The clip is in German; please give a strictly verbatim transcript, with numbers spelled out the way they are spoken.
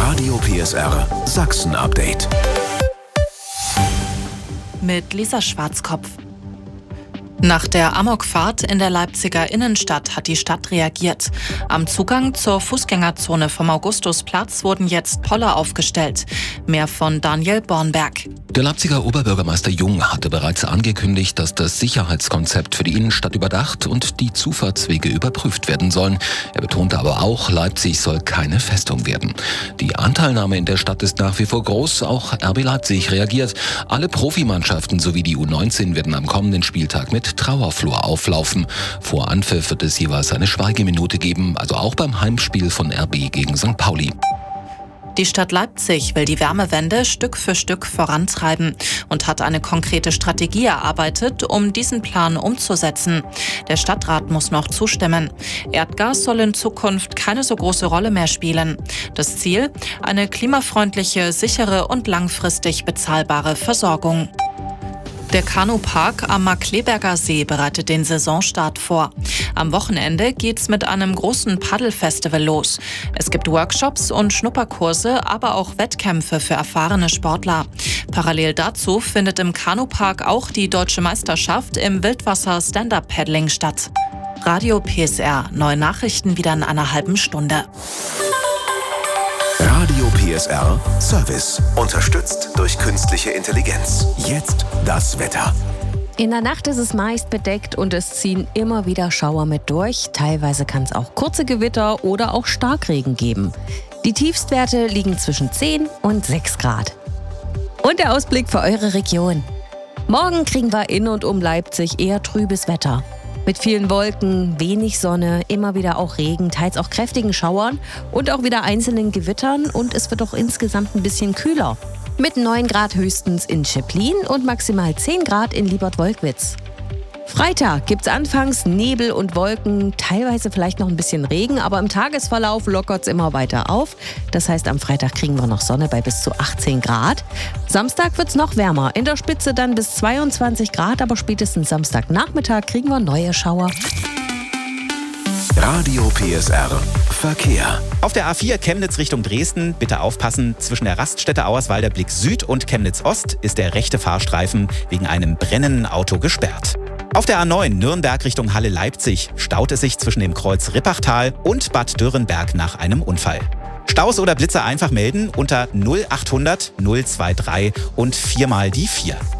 Radio P S R Sachsen-Update. Mit Lisa Schwarzkopf. Nach der Amokfahrt in der Leipziger Innenstadt hat die Stadt reagiert. Am Zugang zur Fußgängerzone vom Augustusplatz wurden jetzt Poller aufgestellt. Mehr von Daniel Bornberg. Der Leipziger Oberbürgermeister Jung hatte bereits angekündigt, dass das Sicherheitskonzept für die Innenstadt überdacht und die Zufahrtswege überprüft werden sollen. Er betonte aber auch, Leipzig soll keine Festung werden. Die Anteilnahme in der Stadt ist nach wie vor groß. Auch R B Leipzig reagiert. Alle Profimannschaften sowie die U neunzehn werden am kommenden Spieltag mit Trauerflor auflaufen. Vor Anpfiff wird es jeweils eine Schweigeminute geben, also auch beim Heimspiel von R B gegen Sankt Pauli. Die Stadt Leipzig will die Wärmewende Stück für Stück vorantreiben und hat eine konkrete Strategie erarbeitet, um diesen Plan umzusetzen. Der Stadtrat muss noch zustimmen. Erdgas soll in Zukunft keine so große Rolle mehr spielen. Das Ziel? Eine klimafreundliche, sichere und langfristig bezahlbare Versorgung. Der Kanupark am Markkleeberger See bereitet den Saisonstart vor. Am Wochenende geht's mit einem großen Paddelfestival los. Es gibt Workshops und Schnupperkurse, aber auch Wettkämpfe für erfahrene Sportler. Parallel dazu findet im Kanupark auch die Deutsche Meisterschaft im Wildwasser-Stand-Up-Paddling statt. Radio P S R, neue Nachrichten wieder in einer halben Stunde. Radio P S R Service. Unterstützt durch künstliche Intelligenz. Jetzt das Wetter. In der Nacht ist es meist bedeckt und es ziehen immer wieder Schauer mit durch. Teilweise kann es auch kurze Gewitter oder auch Starkregen geben. Die Tiefstwerte liegen zwischen zehn und sechs Grad. Und der Ausblick für eure Region. Morgen kriegen wir in und um Leipzig eher trübes Wetter. Mit vielen Wolken, wenig Sonne, immer wieder auch Regen, teils auch kräftigen Schauern und auch wieder einzelnen Gewittern. Und es wird auch insgesamt ein bisschen kühler. Mit neun Grad höchstens in Schöplin und maximal zehn Grad in Liebert-Wolkwitz. Freitag gibt's anfangs Nebel und Wolken, teilweise vielleicht noch ein bisschen Regen, aber im Tagesverlauf lockert's immer weiter auf. Das heißt, am Freitag kriegen wir noch Sonne bei bis zu achtzehn Grad. Samstag wird's noch wärmer, in der Spitze dann bis zweiundzwanzig Grad, aber spätestens Samstagnachmittag kriegen wir neue Schauer. Radio P S R Verkehr. Auf der A vier Chemnitz Richtung Dresden, bitte aufpassen, zwischen der Raststätte Auerswalder Blick Süd und Chemnitz Ost ist der rechte Fahrstreifen wegen einem brennenden Auto gesperrt. Auf der A neun Nürnberg Richtung Halle Leipzig staut es sich zwischen dem Kreuz Rippachtal und Bad Dürrenberg nach einem Unfall. Staus oder Blitzer einfach melden unter null achthundert null drei drei und viermal die vier.